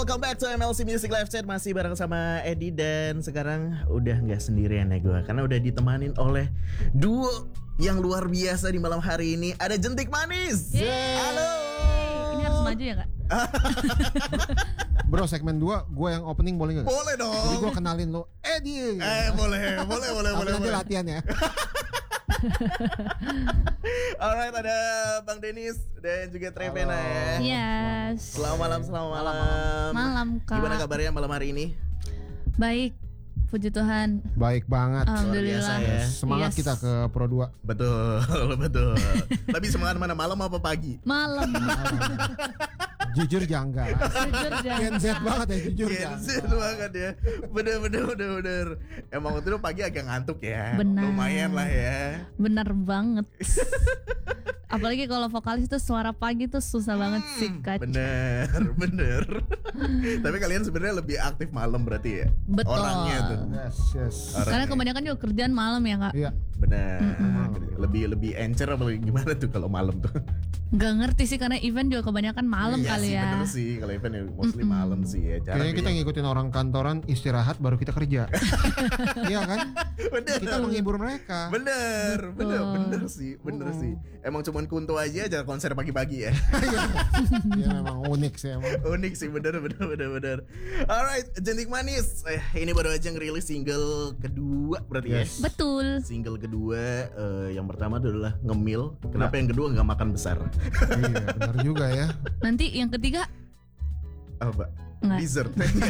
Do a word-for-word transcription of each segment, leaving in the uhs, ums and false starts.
welcome back to M L C Music Live Chat. Masih bareng sama Edi dan sekarang udah gak sendirian ya gue, karena udah ditemanin oleh duo yang luar biasa di malam hari ini. Ada Jentik Manis. Yeay. Halo. Ini harus maju ya kak? Bro, segmen dua gue yang opening boleh gak? Boleh dong. Jadi gue kenalin lo Edi. Eh boleh, boleh, boleh, boleh. Nanti boleh. latihan ya. Alright, ada Bang Denis dan juga Trevena ya. Yes. Selamat malam, selamat malam. Malam kak. Gimana kabarnya malam hari ini? Baik, puji Tuhan. Baik banget. Alhamdulillah. Luar biasa ya. Semangat Yes. kita ke Pro dua. Betul, betul. Tapi semangat mana, malam apa pagi? Malam. Jujur janggal. Jujur Gen Z jangan. banget ya, jujur Gen Z janggal. banget ya. Bener, bener, bener, bener. Emang waktu itu pagi agak ngantuk ya. Benar. Lumayan lah ya. Benar banget. Apalagi kalau vokalis tuh suara pagi tuh susah banget sih kak. Bener, bener. Tapi kalian sebenarnya lebih aktif malam berarti ya? Betul. Orangnya tuh. Yes, yes. Orangnya. Karena kebanyakan juga kerjaan malam ya kak. Iya. Bener. Mm-mm. Lebih lebih encer apa gimana tuh kalau malam tuh? Gak ngerti sih karena event juga kebanyakan malam Iya kali sih, ya. bener sih. Kalau event ya mostly Mm-mm. malam sih ya. Jarang Kayaknya kita ya. ngikutin orang kantoran istirahat baru kita kerja. Iya kan? Bener. Kita menghibur mereka. Bener, bener, Betul. bener sih, bener Mm. sih. Emang cuman Kunto aja aja konser pagi-pagi ya. Iya memang unik sih emang. Unik sih, bener, bener, bener, bener. Alright, Jentik Manis. Eh, ini baru aja ngerilis single kedua berarti Yes. ya. Betul. Single kedua, eh, yang pertama itu adalah Ngemil. Kenapa Ya. yang kedua nggak makan besar? Iya benar juga ya. Nanti yang ketiga Apa? Nggak. Dessert.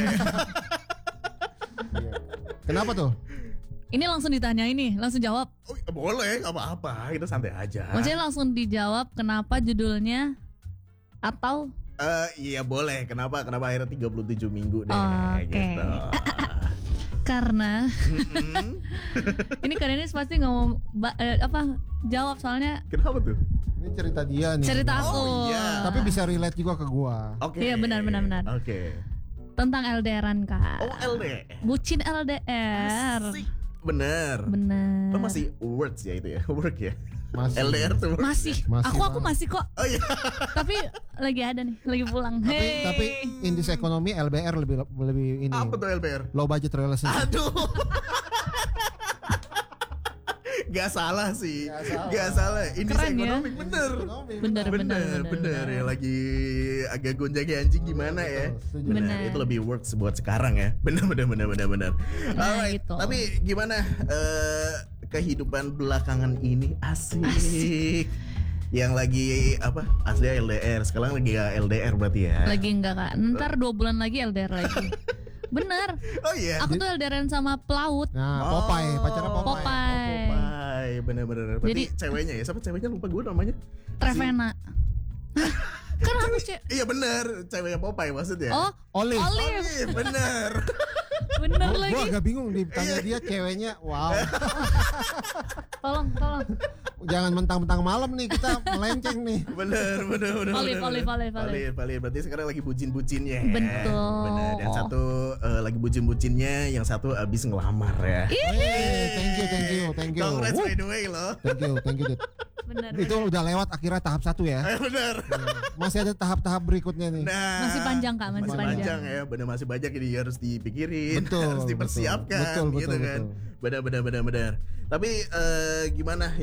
Iya. Kenapa tuh? ini langsung ditanya ini, langsung jawab. Oh, boleh, nggak apa-apa. Kita santai aja. Maksudnya langsung dijawab kenapa judulnya atau Eh, iya boleh. Kenapa? Kenapa akhirnya tiga puluh tujuh minggu deh? Oke. Gitu. karena Mm-mm. ini kan ini pasti nggak mau ba- eh, apa jawab soalnya Kenapa tuh? Ini cerita dia nih. cerita aku. Oh, iya. Tapi bisa relate juga ke gua. Oke. Iya, benar, benar, benar. Oke. Tentang L D R-an kak. Oh, L D. Bucin L D R. Asik. Bener. Bener. Oh, masih words ya itu ya, work ya. Masih. L D R tuh work. Masih. Masih aku aku banget. masih kok. Oh iya. Tapi lagi ada nih, lagi pulang. Tapi Hey. tapi indis ekonomi L B R lebih lebih ini. Apa tuh L B R? Low budget relationship. Aduh. Gak salah sih. Gak salah. Gak salah. Ini Keren ya. ekonomi bener. Ekonomi, Bener, Bener, bener, bener, bener. ya lagi agak gonjang anjing gimana ya. Betul, setuju. Bener, Bener. itu lebih works buat sekarang ya. Bener, bener, bener, bener, bener. Nah, Alright, gitu. tapi gimana eh, kehidupan belakangan ini asik. Asik. Yang lagi apa? Asli L D R, sekarang lagi gak L D R berarti ya. Lagi enggak kak. Ntar dua bulan lagi L D R lagi. Bener. Oh iya. Aku tuh L D R-an sama pelaut. Nah, Oh, Popeye, pacarnya Popeye. Popeye. Oh, Popeye, bener-bener. Berarti Jadi- ceweknya ya, siapa ceweknya lupa gue namanya. Trevena. Kan aku cek. Iya bener, ceweknya Popeye maksudnya. Oh, Olive. Olive. Olive, bener. Bener Gua, lagi. gua agak bingung ditanya Iya. dia ceweknya. Wow. Tolong, tolong. Jangan mentang-mentang malam nih kita melenceng nih. Bener, bener, bener. Olive, bener, Olive, bener. Olive, Olive. Olive, Olive. Berarti sekarang lagi bucin-bucinnya ya. Betul. Bener. Yang satu eh, lagi bucin-bucinnya, yang satu abis ngelamar ya. Hey, thank you, thank you, thank you. Congrats Woo. by the way loh. Thank you, thank you. Dit. Bener. Itu bener. udah lewat akhirnya tahap satu ya. Eh, bener. Masih ada tahap-tahap berikutnya nih. Nah, Masih panjang, Kak, masih panjang. ya, bener masih banyak jadi harus dipikirin, Betul, harus dipersiapkan, betul, betul, gitu betul, kan. betul. Benar, benar, benar, benar. Tapi eh, gimana